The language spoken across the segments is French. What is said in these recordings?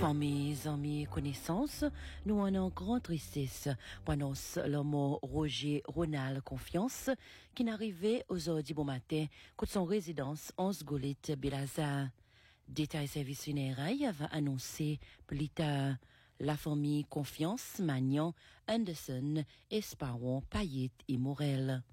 Familles, amis, connaissances, nous en avons grande tristesse pour annonce le mot Roger Ronald Confiance, qui n'arrivait aux heures du bon matin, de son résidence 11 Golette Belazar. Détail service funéraire va annoncer plus tard. La famille Confiance, Magnan, Anderson, Esparon, Payet et Morel.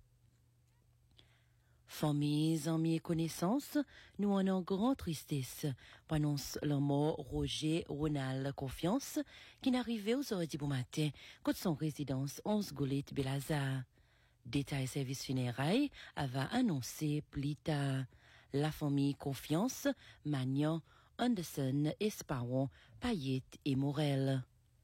Familles, amis et connaissances, nous en avons grande tristesse pour annonce le mot Roger Ronald Confiance, qui n'arrivait aux heures du bon matin, de son résidence 11 Golette Belazar. Détail service funéraire va annoncer plus tard. La famille Confiance, Magnan, Anderson, Esparon, Payet et Morel.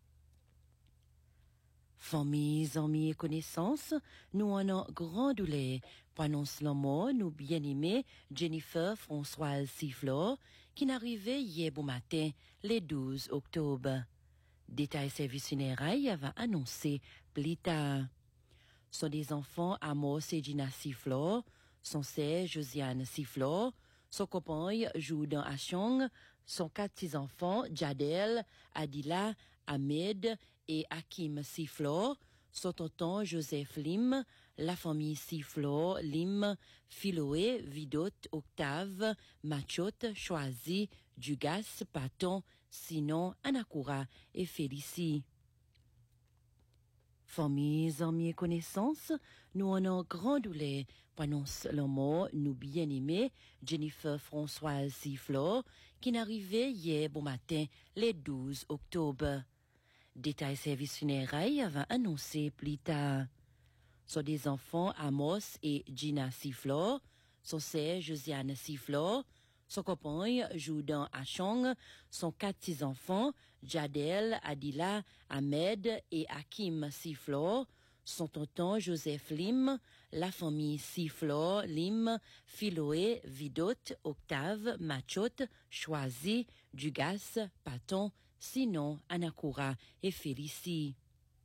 Familles, amis et connaissances, nous en avons grand douleur pour annoncer le mot, nous bien-aimés Jennifer Françoise Sifflor, qui n'arrivait hier bon matin, le 12 octobre. Détail service funéraire va annoncer plus tard. Sont des enfants Amos et Gina Sifflor, son sœur Josiane Sifflor, son copain Joudan Achong, son 4 petits-enfants Jadel, Adila, Ahmed et Hakim Sifflor, son tonton Joseph Lim, la famille Sifflor, Lim, Philoé, Vidot, Octave, Machot, Choisi, Dugas, Paton, Sinon, Anakura et Félicie. Familles, amis et connaissances, nous en avons grand douleur pour annoncer le mot, nous bien-aimés Jennifer Françoise Sifflor, qui n'arrivait hier bon matin, le 12 octobre. Détail service funéraire va annoncer plus tard. Sont des enfants Amos et Gina Sifflor, son sœur Josiane Sifflor, son copain Joudan Achong, son 4 petits-enfants Jadel, Adila, Ahmed et Hakim Sifflor, son tonton Joseph Lim, la famille Sifflor, Lim, Philoé, Vidot, Octave, Machot, Choisi, Dugas, Paton, Sinon, Anakura et Félicie.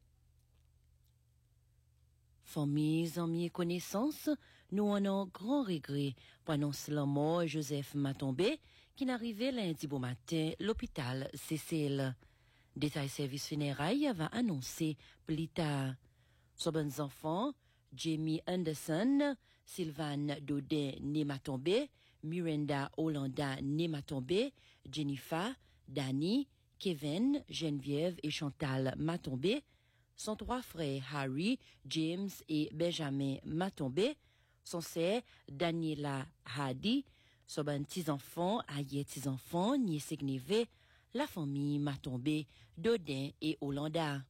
Familles, amis et connaissances, nous en avons grand regret pour annoncer le mort Joseph Matombé, qui n'arrivait lundi bon matin l'hôpital Cécile. Détail service funéraire va annoncer plus tard. Son bons enfants, Jamie Anderson, Sylvain Dodin né Matombé, Miranda Hollanda né Matombé, Jennifer, Danny, Kevin, Geneviève et Chantal Matombé, son 3 frères Harry, James et Benjamin Matombé, son sœur Daniela Hadi, son petits-enfants, Ayet petits-enfants, Niesegnevé, la famille Matombé, Dodin et Hollanda.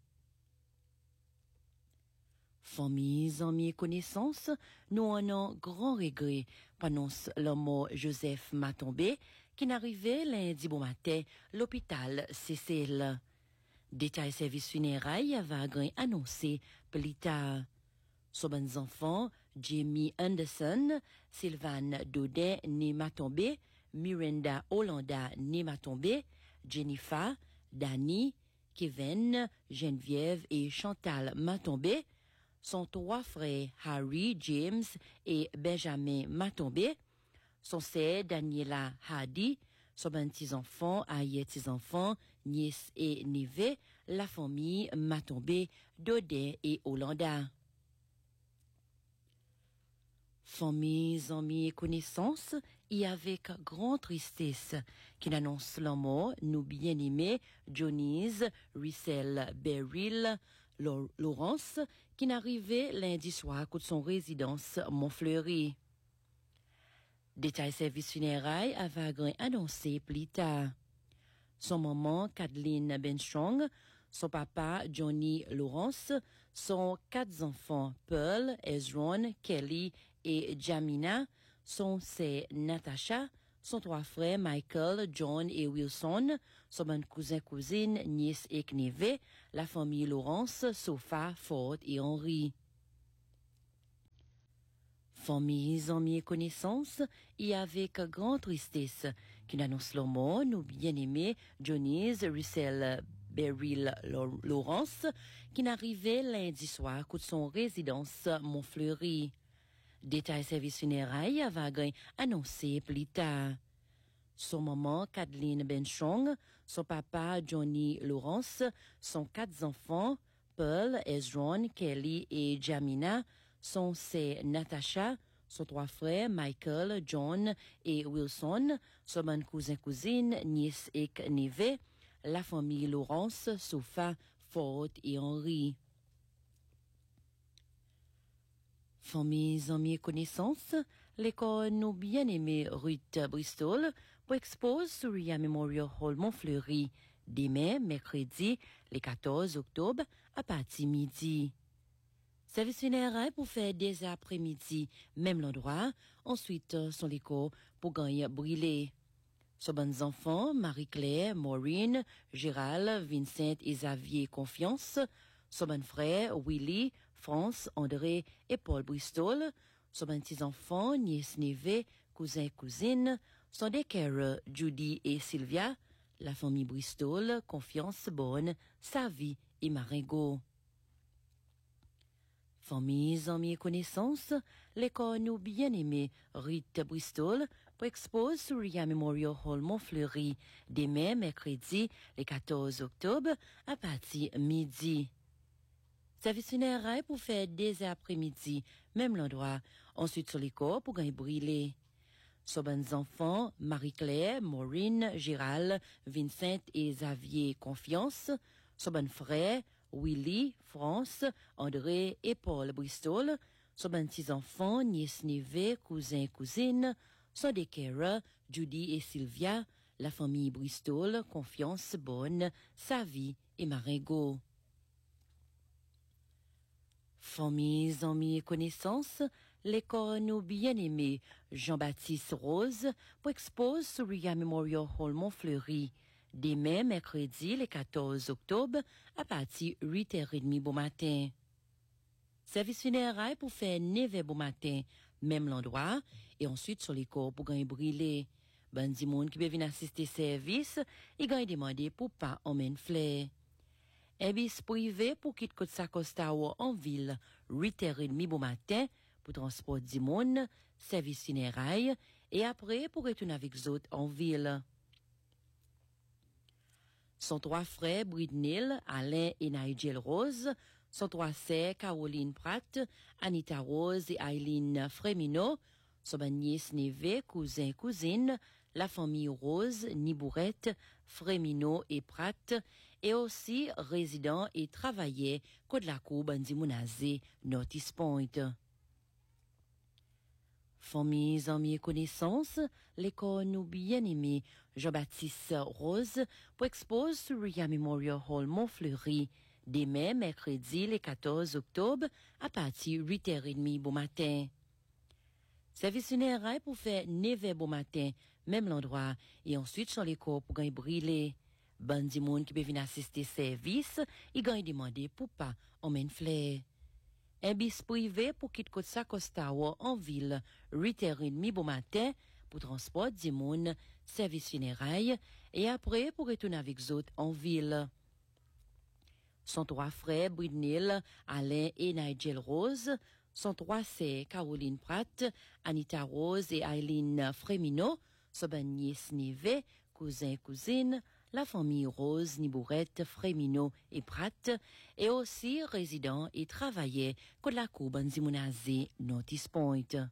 Familles, amis et connaissances, nous en avons grand regret pour annoncer le mot Joseph Matombé, qui n'arrivait lundi bon matin l'hôpital Cécile. Détail service funéraire va annoncer plus tard. Son bons enfants, Jamie Anderson, Sylvain Dodin né Matombé, Miranda Hollanda né Matombé, Jennifer, Danny, Kevin, Geneviève et Chantal Matombé, son 3 frères Harry, James et Benjamin Matombé, son sœur Daniela Hadi, son petits-enfants, Ayet petits-enfants, nièces et neveux, la famille Matombé, Dodin et Hollanda. Familles, amis et connaissances, et avec grande tristesse, qui annonce le mot, nous bien-aimés, Johnny's, Russell Beryl, Laurence, qui n'arrivait lundi soir de son résidence Montfleury. Détail service funéraire va annoncer plus tard. Son maman, Kathleen Benstrong, son papa, Johnny Laurence, son 4 enfants, Pearl, Ezron, Kelly et Jamina, son sœur Natasha, son 3 frères, Michael, John et Wilson, son bon cousin-cousine, nièce et neveu, la famille Laurence, Sophia, Ford et Henry. Familles, amis et connaissances, et avec grande tristesse, qui annonce le mot, nous bien-aimés, Johnny's, Russell Beryl Laurence, qui n'arrivait lundi soir de son résidence Montfleury. Détail service funéraire va annoncer plus tard. son maman Kathleen Benchong, son papa Johnny Lawrence, son 4 enfants, Pearl, Ezron, Kelly et Jamina, son sœur Natasha, son 3 frères Michael, John et Wilson, son bon cousin-cousine, nièce et neveu, la famille Lawrence, Sofa, Ford et Henry. Familles, amis et connaissances, l'école nous bien-aimée Ruth Bristol pour expose sur Ria Memorial Hall Montfleury demain, mercredi, le 14 octobre, à partir midi. Service funéraire pour faire des après-midi, même l'endroit, ensuite sur l'école pour gagner brûler. Sur bonnes enfants, Marie-Claire, Maureen, Gérald, Vincent et Xavier Confiance, son bon frère, Willy, France, André et Paul Bristol, son bon petits-enfants, nièce, neveu, cousin, cousine, son décaire, Judy et Sylvia, la famille Bristol, Confiance, Bonne, Savie et Maringo. Familles, amis et connaissances, l'école nous bien-aimée Ruth Bristol pour expose sur Ria Memorial Hall Montfleury demain, mercredi, le 14 octobre, à partir midi. Service funéraire pour faire des après-midi, même l'endroit, ensuite sur l'école pour gagner brûler. Sur bonnes enfants, Marie-Claire, Maureen, Gérald, Vincent et Xavier Confiance, sur bonnes frères, Willy, France, André et Paul Bristol, sur bonnes petits-enfants, nièce, neveu, cousin, cousine, sur des Kara, Judy et Sylvia, la famille Bristol, Confiance, Bonne, Savie et Maringo. Familles, amis et connaissances, l'école nous bien-aimé Jean-Baptiste Rose pour expose sur Ria Memorial Hall Montfleury demain, mercredi, le 14 octobre, à partir 8h30 bon matin. Service funéraire pour faire 9h bon matin, même l'endroit, et ensuite sur l'école pour gagner brûler. Ben di monde qui peut venir assister service, et gagne demander pour pas emmène flair. Un bus privé pour quitter Côte-Sacosta en ville, 8h30 bon matin, pour transport du monde, service funérailles, et après pour retourner avec les autres en ville. Son 3 frères, Bridnil, Alain et Nigel Rose, son 3 sœurs, Caroline Pratt, Anita Rose et Aileen Frémino, son nièce, neveu, cousin, cousine, la famille Rose, Nibourette, Frémino et Pratt, et aussi résidents et travailleurs Côte la Cour Bandimounazé, Notice Point. Familles, amis et connaissances, l'école nous bien-aimé Jean-Baptiste Rose pour expose sur Ria Memorial Hall Montfleury demain, mercredi, le 14 octobre, à partir 8h30 bon matin. Service funéraire pour faire 9h bon matin, même l'endroit, et ensuite sur l'école pour gagner brûler. Bandi moun qui peut venir assister service, il gagne demander pour pas emmène flair. Un bus privé pour quitter Côte-Sacosta en ville, 8h30 bon matin, pour transport du monde, service funérailles, et après pour retourner avec les autres en ville. Son 3 frères, Bridnil, Alain et Nigel Rose, son 3 sœurs, Caroline Pratt, Anita Rose et Aileen Frémino, son nièce, neveu, cousin, cousine, la famille Rose, Nibourette, Frémino et Pratt, et aussi résidents et travailleurs que la Cour Bandimounazé, Notice Point.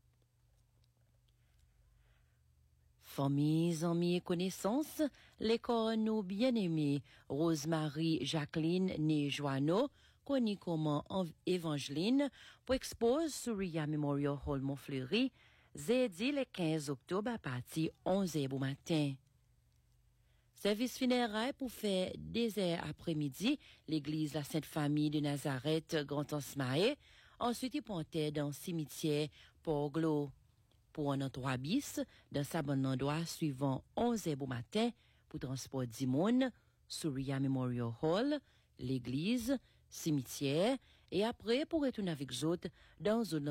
Familles, amis et connaissances, l'école nous bien-aimée Rosemary Jacqueline née Joanneau, connue comme Evangeline, pour expose sur Ria Memorial Hall Montfleury, jeudi le 15 octobre à partir 11h bon matin. Service funéraire pour faire des heures après-midi, l'église La Sainte Famille de Nazareth, Grand Ansmaé, ensuite il pontait dans le cimetière Port-Glo. Pour un 3 bis, dans sa bonne endroit suivant 11h bon matin, pour transport du monde, sur Ria Memorial Hall, l'église, cimetière, et après pour retourner avec les autres dans une